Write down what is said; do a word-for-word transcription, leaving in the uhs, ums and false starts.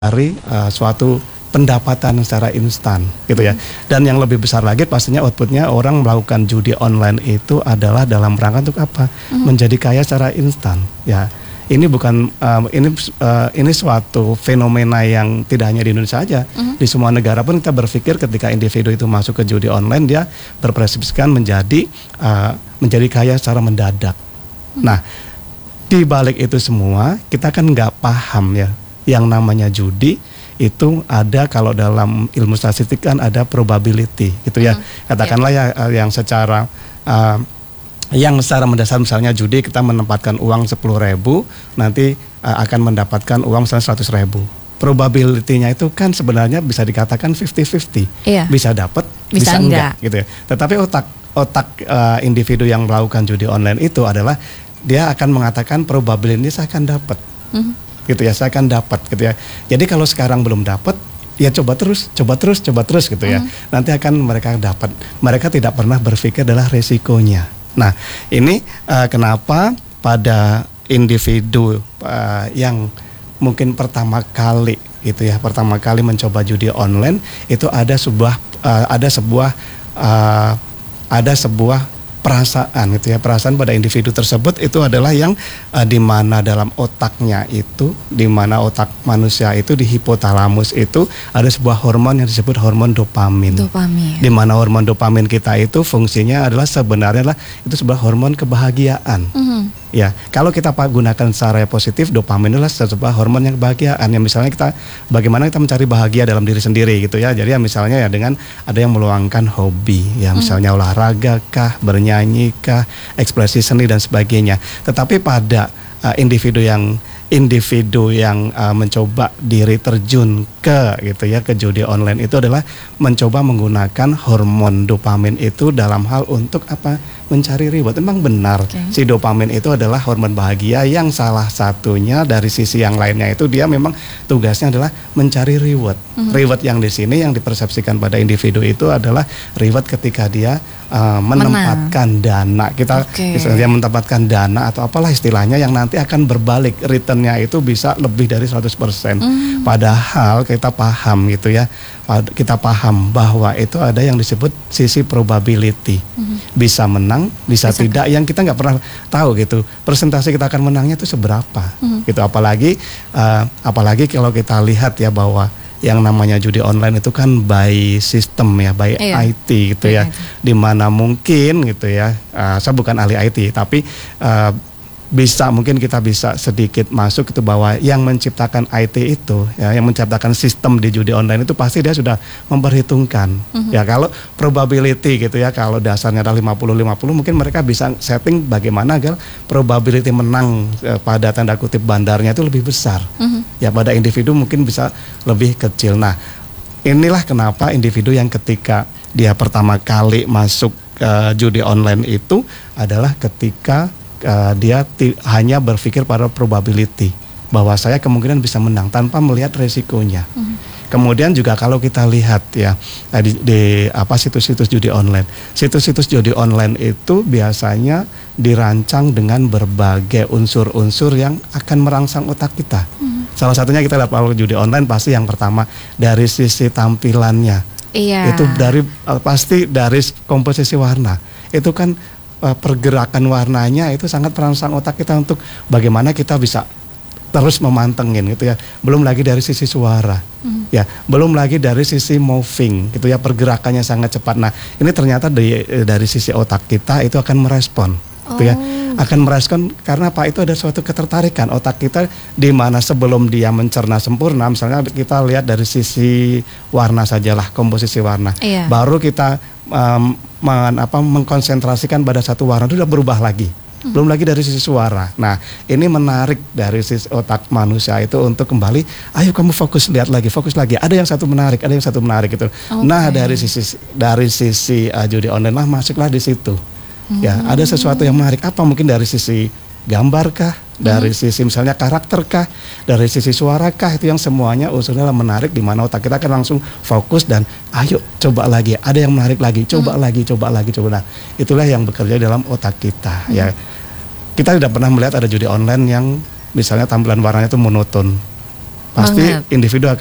dari uh, suatu pendapatan secara instan gitu ya. Dan yang lebih besar lagi pastinya outputnya orang melakukan judi online itu adalah dalam rangka untuk apa? Mm-hmm. Menjadi kaya secara instan ya. Ini bukan uh, ini uh, ini suatu fenomena yang tidak hanya di Indonesia saja, mm-hmm. di semua negara pun kita berpikir ketika individu itu masuk ke judi online dia berpresepsikan menjadi uh, menjadi kaya secara mendadak. Mm-hmm. Nah, di balik itu semua kita kan nggak paham ya yang namanya judi itu ada, kalau dalam ilmu statistik kan ada probability gitu ya. Mm-hmm. Katakanlah yeah. ya yang secara uh, yang secara mendasar misalnya judi kita menempatkan uang sepuluh ribu nanti uh, akan mendapatkan uang misalnya seratus ribu. Probability-nya itu kan sebenarnya bisa dikatakan fifty fifty. Yeah. Bisa dapat, bisa, bisa enggak. enggak gitu ya. Tetapi otak otak uh, individu yang melakukan judi online itu adalah dia akan mengatakan probability ini saya akan dapat. Mm-hmm. gitu ya, saya akan dapat gitu ya. Jadi kalau sekarang belum dapat, ya coba terus, coba terus, coba terus gitu ya. Mm. Nanti akan mereka dapat. Mereka tidak pernah berpikir adalah resikonya. Nah, ini uh, kenapa pada individu uh, yang mungkin pertama kali gitu ya, pertama kali mencoba judi online itu ada sebuah uh, ada sebuah uh, ada sebuah perasaan gitu ya, perasaan pada individu tersebut itu adalah yang uh, di mana dalam otaknya itu, di mana otak manusia itu di hipotalamus itu ada sebuah hormon yang disebut hormon dopamin. Dopamin. Di mana hormon dopamin kita itu fungsinya adalah sebenarnya adalah itu sebuah hormon kebahagiaan. Mm-hmm. Ya, kalau kita gunakan secara positif, dopamin adalah sebuah hormon yang kebahagiaan. Yang misalnya kita bagaimana kita mencari bahagia dalam diri sendiri gitu ya. Jadi ya misalnya ya dengan ada yang meluangkan hobi, ya misalnya mm. olahraga kah, bernyanyi kah, ekspresi seni dan sebagainya. Tetapi pada uh, individu yang individu yang uh, mencoba diri terjun ke gitu ya ke judi online itu adalah mencoba menggunakan hormon dopamin itu dalam hal untuk apa? Mencari reward. Memang benar okay. si dopamin itu adalah hormon bahagia yang salah satunya dari sisi yang lainnya itu dia memang tugasnya adalah mencari reward. Mm-hmm. Reward yang di sini yang dipersepsikan pada individu itu adalah reward ketika dia uh, menempatkan Menang. dana. Kita okay. misalnya menempatkan dana atau apalah istilahnya yang nanti akan berbalik returnnya itu bisa lebih dari seratus persen. Mm. Padahal kita paham gitu ya. Kita paham bahwa itu ada yang disebut sisi probability. Mm-hmm. Bisa menang, bisa, bisa tidak, yang kita nggak pernah tahu gitu. Persentase kita akan menangnya itu seberapa. Mm-hmm. Gitu apalagi uh, apalagi kalau kita lihat ya bahwa yang namanya judi online itu kan by system ya, by iya. I T gitu ya. Di mana mungkin gitu ya. Uh, saya bukan ahli I T tapi uh, bisa mungkin kita bisa sedikit masuk itu bahwa yang menciptakan I T itu ya, yang menciptakan sistem di judi online itu pasti dia sudah memperhitungkan. Mm-hmm. Ya kalau probability gitu ya, kalau dasarnya adalah lima puluh lima puluh mungkin mereka bisa setting bagaimana agar probability menang eh, pada tanda kutip bandarnya itu lebih besar. Mm-hmm. Ya pada individu mungkin bisa lebih kecil. Nah, inilah kenapa individu yang ketika dia pertama kali masuk uh, judi online itu adalah ketika Uh, dia ti- hanya berpikir pada probability bahwa saya kemungkinan bisa menang tanpa melihat resikonya. Mm-hmm. Kemudian juga kalau kita lihat ya di, di apa situs-situs judi online, situs-situs judi online itu biasanya dirancang dengan berbagai unsur-unsur yang akan merangsang otak kita. Mm-hmm. Salah satunya kita lihat kalau judi online pasti yang pertama dari sisi tampilannya, iya. itu dari uh, pasti dari komposisi warna itu kan. Pergerakan warnanya itu sangat merangsang otak kita untuk bagaimana kita bisa terus memantengin gitu ya. Belum lagi dari sisi suara, mm. ya, belum lagi dari sisi moving gitu ya, pergerakannya sangat cepat. Nah, ini ternyata dari dari sisi otak kita itu akan merespon, oh. gitu ya, akan merespon karena apa? Itu ada suatu ketertarikan otak kita di mana sebelum dia mencerna sempurna, misalnya kita lihat dari sisi warna sajalah, komposisi warna, iya. baru kita Um, men, apa, mengkonsentrasikan pada satu warna itu sudah berubah lagi. Hmm. Belum lagi dari sisi suara. Nah, ini menarik dari sisi otak manusia itu untuk kembali, ayo kamu fokus, lihat lagi, fokus lagi. Ada yang satu menarik, ada yang satu menarik gitu. Okay. Nah, dari sisi dari sisi uh, judi online lah masuklah di situ. Hmm. Ya, ada sesuatu yang menarik. Apa mungkin dari sisi gambarkah, dari hmm. sisi misalnya karakterkah, dari sisi suarakah, itu yang semuanya unsurnya menarik di mana otak kita akan langsung fokus dan ayo coba lagi, ada yang menarik lagi, coba hmm. lagi, coba lagi, coba. Nah, itulah yang bekerja dalam otak kita. Hmm. Ya, kita tidak pernah melihat ada judi online yang misalnya tampilan warnanya itu monoton. pasti Banget. individu akan